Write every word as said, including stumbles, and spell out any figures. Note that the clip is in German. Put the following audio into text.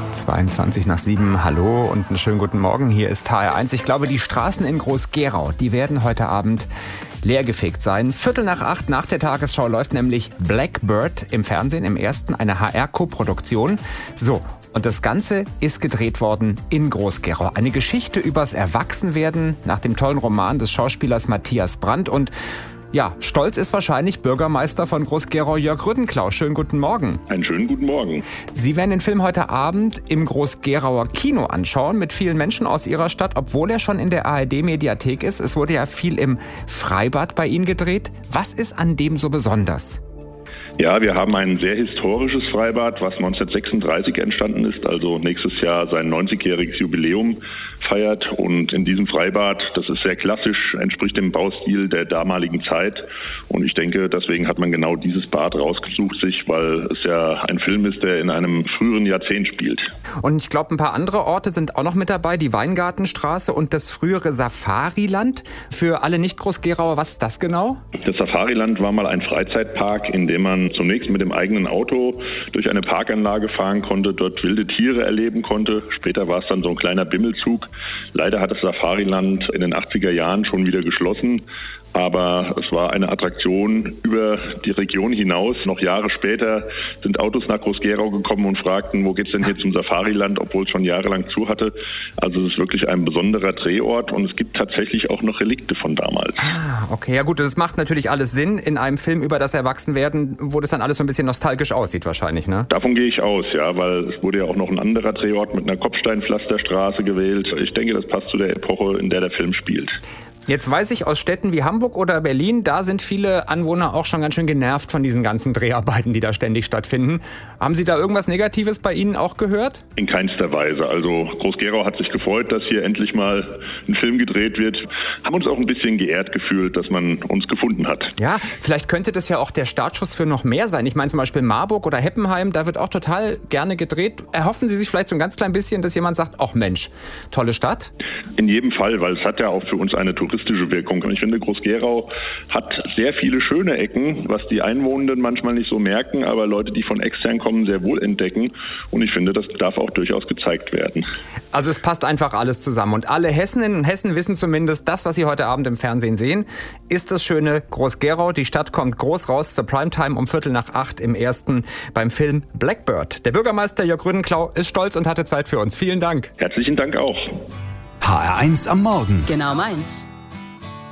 zweiundzwanzig nach sieben, hallo und einen schönen guten Morgen. Hier ist H R eins. Ich glaube, die Straßen in Groß-Gerau, die werden heute Abend leergefegt sein. Viertel nach acht nach der Tagesschau läuft nämlich Blackbird im Fernsehen, im ersten, eine H R-Koproduktion. So, und das Ganze ist gedreht worden in Groß-Gerau. Eine Geschichte übers Erwachsenwerden nach dem tollen Roman des Schauspielers Matthias Brandt. Und ja, stolz ist wahrscheinlich Bürgermeister von Groß-Gerau Jörg Rüttenklau. Schönen guten Morgen. Einen schönen guten Morgen. Sie werden den Film heute Abend im Groß-Gerauer Kino anschauen mit vielen Menschen aus Ihrer Stadt, obwohl er schon in der A R D-Mediathek ist. Es wurde ja viel im Freibad bei Ihnen gedreht. Was ist an dem so besonders? Ja, wir haben ein sehr historisches Freibad, was neunzehnhundertsechsunddreißig entstanden ist, also nächstes Jahr sein neunzigjähriges Jubiläum feiert. Und in diesem Freibad, das ist sehr klassisch, entspricht dem Baustil der damaligen Zeit. Und ich denke, deswegen hat man genau dieses Bad rausgesucht sich, weil es ja ein Film ist, der in einem früheren Jahrzehnt spielt. Und ich glaube, ein paar andere Orte sind auch noch mit dabei, die Weingartenstraße und das frühere Safariland. Für alle Nicht-Groß-Gerauer, was ist das genau? Das Safariland war mal ein Freizeitpark, in dem man zunächst mit dem eigenen Auto durch eine Parkanlage fahren konnte, dort wilde Tiere erleben konnte. Später war es dann so ein kleiner Bimmelzug. Leider hat das Safariland in den achtziger Jahren schon wieder geschlossen. Aber es war eine Attraktion über die Region hinaus. Noch Jahre später sind Autos nach Groß-Gerau gekommen und fragten, wo geht's denn hier zum Safariland, obwohl es schon jahrelang zu hatte. Also es ist wirklich ein besonderer Drehort und es gibt tatsächlich auch noch Relikte von damals. Ah, okay. Ja gut, das macht natürlich alles Sinn in einem Film über das Erwachsenwerden, wo das dann alles so ein bisschen nostalgisch aussieht wahrscheinlich, ne? Davon gehe ich aus, ja, weil es wurde ja auch noch ein anderer Drehort mit einer Kopfsteinpflasterstraße gewählt. Ich denke, das passt zu der Epoche, in der der Film spielt. Jetzt weiß ich aus Städten wie Hamburg oder Berlin, da sind viele Anwohner auch schon ganz schön genervt von diesen ganzen Dreharbeiten, die da ständig stattfinden. Haben Sie da irgendwas Negatives bei Ihnen auch gehört? In keinster Weise. Also Groß-Gerau hat sich gefreut, dass hier endlich mal ein Film gedreht wird. Haben uns auch ein bisschen geehrt gefühlt, dass man uns gefunden hat. Ja, vielleicht könnte das ja auch der Startschuss für noch mehr sein. Ich meine zum Beispiel Marburg oder Heppenheim, da wird auch total gerne gedreht. Erhoffen Sie sich vielleicht so ein ganz klein bisschen, dass jemand sagt, ach Mensch, tolle Stadt? In jedem Fall, weil es hat ja auch für uns eine touristische Wirkung. Und ich finde, Groß-Gerau hat sehr viele schöne Ecken, was die Einwohnenden manchmal nicht so merken, aber Leute, die von extern kommen, sehr wohl entdecken. Und ich finde, das darf auch durchaus gezeigt werden. Also es passt einfach alles zusammen. Und alle Hessinnen und Hessen wissen zumindest, das, was sie heute Abend im Fernsehen sehen, ist das schöne Groß-Gerau. Die Stadt kommt groß raus zur Primetime um Viertel nach acht im ersten beim Film Blackbird. Der Bürgermeister Jörg Rüttenklau ist stolz und hatte Zeit für uns. Vielen Dank. Herzlichen Dank auch. H R eins am Morgen. Genau meins.